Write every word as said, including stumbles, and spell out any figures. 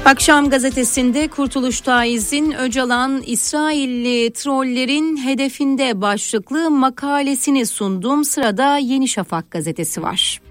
Akşam gazetesinde Kurtuluş Taiz'in Öcalan İsrailli trollerin hedefinde başlıklı makalesini sundum. Sırada Yeni Şafak gazetesi var.